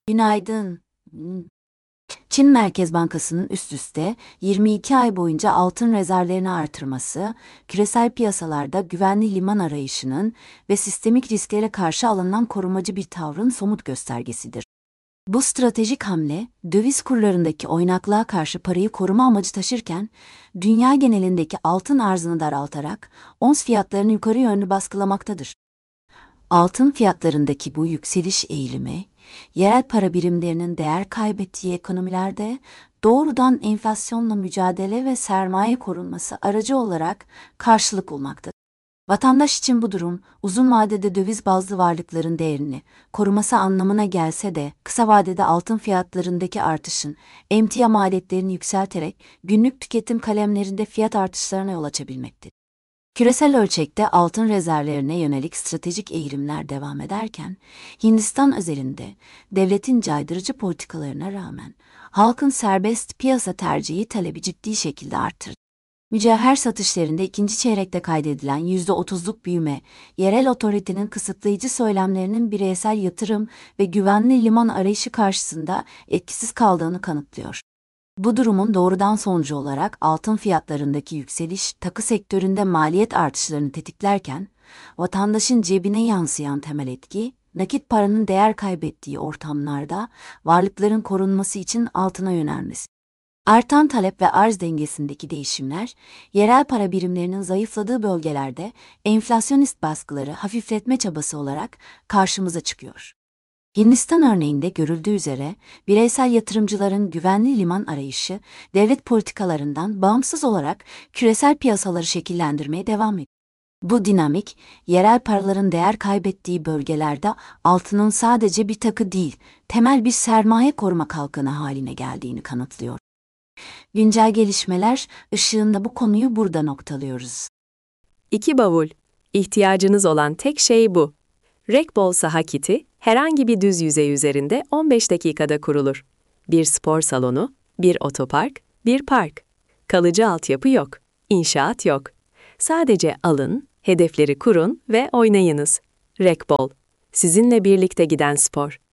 Günaydın. Çin Merkez Bankası'nın üst üste 22 ay boyunca altın rezervlerini artırması, küresel piyasalarda güvenli liman arayışının ve sistemik risklere karşı alınan korumacı bir tavrın somut göstergesidir. Bu stratejik hamle, döviz kurlarındaki oynaklığa karşı parayı koruma amacı taşırken, dünya genelindeki altın arzını daraltarak ons fiyatlarını yukarı yönlü baskılamaktadır. Altın fiyatlarındaki bu yükseliş eğilimi, yerel para birimlerinin değer kaybettiği ekonomilerde doğrudan enflasyonla mücadele ve sermaye korunması aracı olarak karşılık bulmaktadır. Vatandaş için bu durum, uzun vadede döviz bazlı varlıkların değerini koruması anlamına gelse de, kısa vadede altın fiyatlarındaki artışın emtia maliyetlerini yükselterek günlük tüketim kalemlerinde fiyat artışlarına yol açabilmektedir. Küresel ölçekte altın rezervlerine yönelik stratejik eğilimler devam ederken, Hindistan özelinde devletin caydırıcı politikalarına rağmen halkın serbest piyasa tercihi talebi ciddi şekilde arttırdı. Mücevher satışlarında ikinci çeyrekte kaydedilen %30'luk büyüme, yerel otoritenin kısıtlayıcı söylemlerinin bireysel yatırım ve güvenli liman arayışı karşısında etkisiz kaldığını kanıtlıyor. Bu durumun doğrudan sonucu olarak altın fiyatlarındaki yükseliş takı sektöründe maliyet artışlarını tetiklerken, vatandaşın cebine yansıyan temel etki, nakit paranın değer kaybettiği ortamlarda varlıkların korunması için altına yönelmesi. Artan talep ve arz dengesindeki değişimler, yerel para birimlerinin zayıfladığı bölgelerde enflasyonist baskıları hafifletme çabası olarak karşımıza çıkıyor. Hindistan örneğinde görüldüğü üzere, bireysel yatırımcıların güvenli liman arayışı, devlet politikalarından bağımsız olarak küresel piyasaları şekillendirmeye devam ediyor. Bu dinamik, yerel paraların değer kaybettiği bölgelerde altının sadece bir takı değil, temel bir sermaye koruma kalkanı haline geldiğini kanıtlıyor. Güncel gelişmeler ışığında bu konuyu burada noktalıyoruz. 2 bavul. İhtiyacınız olan tek şey bu. Rekbol saha kiti, herhangi bir düz yüzey üzerinde 15 dakikada kurulur. Bir spor salonu, bir otopark, bir park. Kalıcı altyapı yok, inşaat yok. Sadece alın, hedefleri kurun ve oynayınız. Rekbol, sizinle birlikte giden spor.